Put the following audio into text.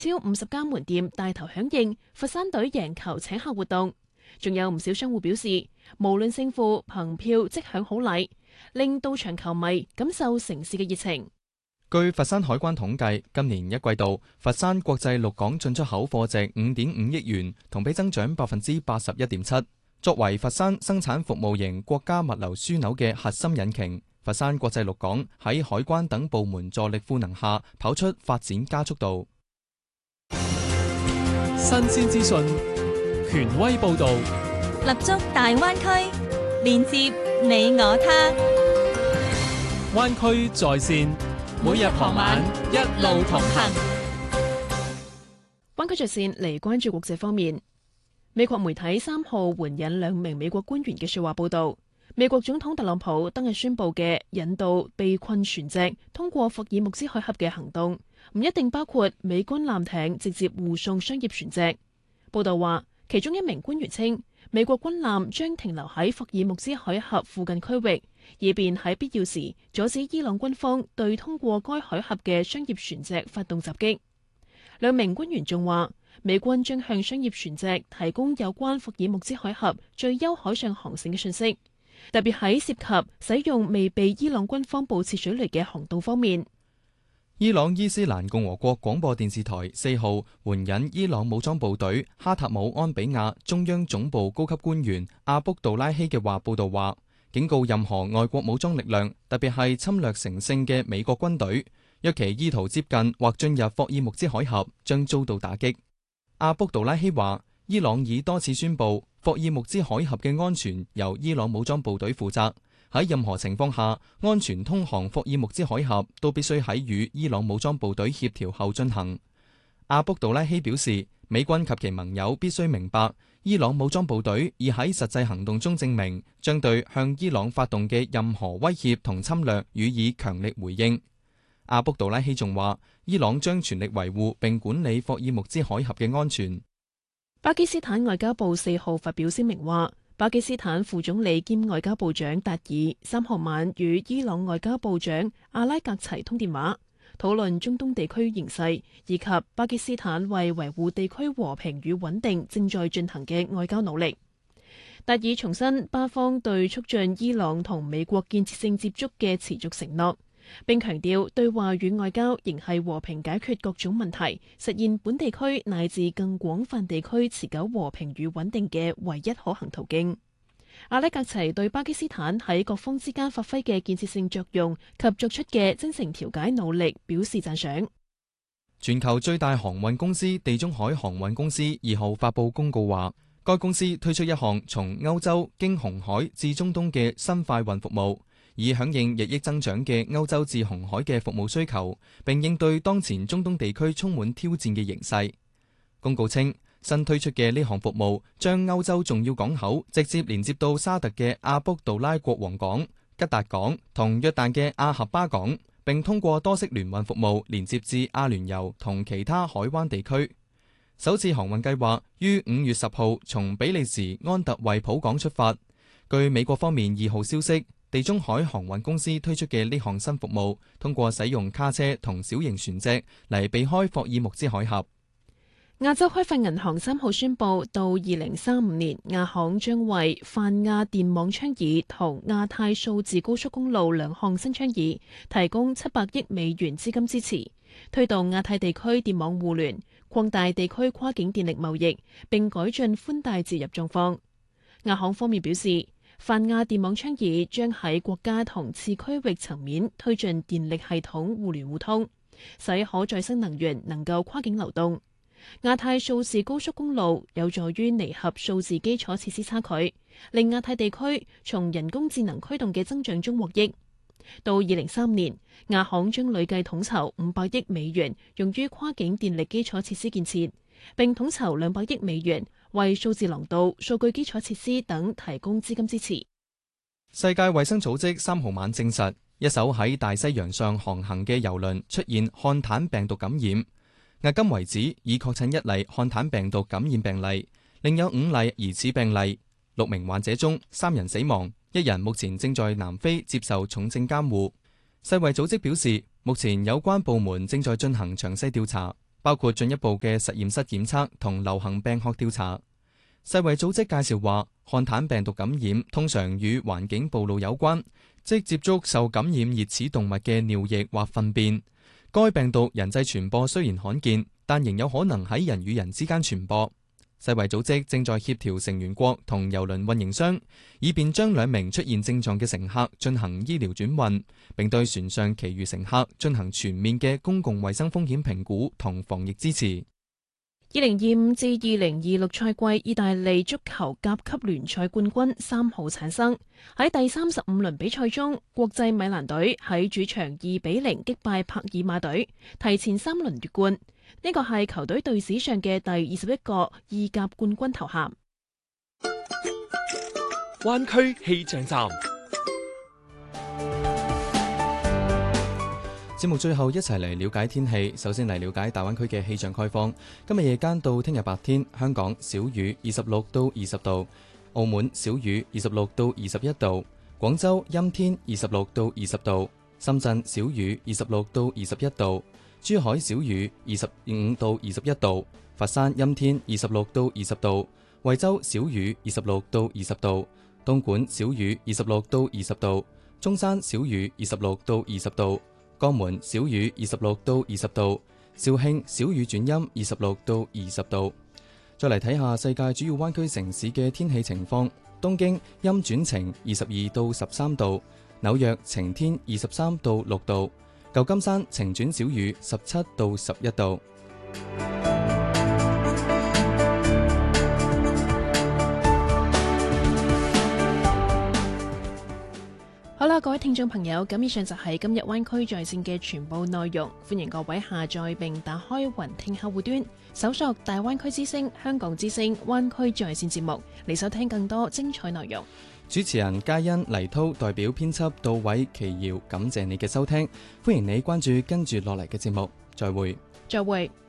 超50間門店帶頭響應佛山隊贏球請客活動，仲有唔少商戶表示，無論勝負，憑票即享好禮，令到場球迷感受城市嘅熱情。 據佛山海關統計，今年一季度佛山國際陸港進出口貨值5.5億元，同比增長81.7%。作為佛山生產服務型國家物流樞紐嘅核心引擎，佛山國際陸港喺海關等部門助力賦能下，跑出發展加速度。 新鮮資訊，權威報導， 立足大灣區，連接你我他。 灣區在線，每日傍晚一路同行。 灣區在線嚟關注國際方面。美國媒體3號援引2名美國官員嘅說話報道，美國總統特朗普當日宣布嘅引導被困船隻通過霍爾木茲海峽嘅行動，唔一定包括美軍艦艇直接護送商業船隻。報道話，其中一名官員稱，美國軍艦將停留喺霍爾木茲海峽附近區域，以便喺必要時阻止伊朗軍方對通過該海峽嘅商業船隻發動襲擊。2名官員仲話，美軍將向商業船隻提供有關霍爾木茲海峽最優海上航線嘅信息，特別喺涉及使用未被伊朗軍方布設水雷嘅航道方面。 伊朗伊斯蘭共和國廣播電視台4號援引伊朗武裝部隊哈塔姆安比亞中央總部高級官員阿卜杜拉希嘅話報道話，警告任何外國武裝力量，特別係侵略成性嘅美國軍隊，若其意圖接近或進入霍爾木茲海峽，將遭到打擊。阿卜杜拉希話，伊朗已多次宣布霍爾木茲海峽嘅安全由伊朗武裝部隊負責，喺任何情況下，安全通航霍爾木茲海峽都必須喺與伊朗武裝部隊協調後進行。阿卜杜拉希表示，美軍及其盟友必須明白，伊朗武裝部隊已喺實際行動中證明，將對向伊朗發動嘅任何威脅同侵略予以強力回應。阿卜杜拉希仲話，伊朗將全力維護並管理霍爾木茲海峽嘅安全。 巴基斯坦外交部4號發表聲明話，巴基斯坦副總理兼外交部長達爾3號晚與伊朗外交部長阿拉格齊通電話，討論中東地區形勢以及巴基斯坦為維護地區和平與穩定正在進行嘅外交努力。達爾重申巴方對促進伊朗同美國建設性接觸嘅持續承諾，並強調對話與外交仍係和平解決各種問題、實現本地區乃至更廣泛地區持久和平與穩定嘅唯一可行途徑。阿拉格齊對巴基斯坦喺各方之間發揮嘅建設性作用及作出嘅真誠調解努力表示讚賞。 全球最大航運公司地中海航運公司2號發佈公告話，該公司推出一項從歐洲經紅海至中東嘅新快運服務，以響應日益增長嘅歐洲至紅海嘅服務需求，並應對當前中東地區充滿挑戰嘅形勢。公告稱，新推出嘅呢項服務將歐洲重要港口直接連接到沙特嘅阿卜杜拉國王港、吉達港同約旦嘅阿合巴港，並通過多式聯運服務連接至阿聯酋同其他海灣地區。首次航運計劃於5月10號從比利時安特衛普港出發。據美國方面2號消息，地中海航運公司推出嘅呢項新服務，通過使用卡車同小型船隻嚟避開霍爾木茲海峽。 亞洲開發銀行3號宣布，到2035年，亞行將為泛亞電網倡議同亞太數字高速公路2項新倡議提供700億美元資金支持，推動亞太地區電網互聯，擴大地區跨境電力貿易，並改進寬帶接入狀況。亞行方面表示，泛亞電網倡議將喺國家同次區域層面推進電力系統互聯互通，使可再生能源能夠跨境流動。亞太數字高速公路有助於彌合數字基礎設施差距，令亞太地區從人工智能驅動嘅增長中獲益。到2035年，亞行將累計統籌500億美元用於跨境電力基礎設施建設，並統籌200億美元為數字廊道、數據基礎設施等提供資金支持。 世界衛生組織3號晚證實，一艘喺大西洋上航行嘅郵輪出現漢坦病毒感染。迄今為止已確診1例漢坦病毒感染病例，另有5例疑似病例。6名患者中3人死亡，1人目前正在南非接受重症監護。世衛組織表示，目前有關部門正在進行詳細調查， 包括進一步嘅實驗室檢測同流行病學調查。世衛組織介紹話，漢坦病毒感染通常與環境暴露有關，即接觸受感染熱齒動物嘅尿液或糞便。該病毒人際傳播雖然罕見，但仍有可能喺人與人之間傳播。世衛組織正在協調成員國同郵輪運營商，以便將2名出現症狀嘅乘客進行醫療轉運，並對船上其餘乘客進行全面嘅公共衛生風險評估同防疫支持。 2025至2026賽季意大利足球甲級聯賽冠軍3號產生。喺第35輪比賽中，國際米蘭隊喺主場2-0擊敗帕爾馬隊，提前3輪奪冠。呢個係球隊隊史上嘅第21個意甲冠軍頭銜。 灣區氣象站。 節目最後一齊嚟了解天氣。首先嚟了解大灣區嘅氣象概況。今日夜間到聽日白天，香港小雨26到20度，澳門小雨26到21度，廣州陰天26到20度，深圳小雨26到21度，珠海小雨25到21度，佛山陰天26到20度，惠州小雨26到20度，東莞小雨26到20度，中山小雨26到20度，江門小雨26到20度，肇慶小雨轉陰26到20度。再嚟睇下世界主要灣區城市嘅天氣情況。東京陰轉晴22到13度，紐約晴天23到6度，舊金山晴轉小雨17到11度。 好啦，各位聽眾朋友，咁以上就係今日灣區在線嘅全部內容。歡迎各位下載並打開雲聽客戶端，搜索大灣區之聲、香港之聲、灣區在線節目，嚟收聽更多精彩內容。 主持人嘉欣、黎濤代表編輯杜偉、奇瑤，感謝你嘅收聽。歡迎你關注跟住落嚟嘅節目。再會。 再會。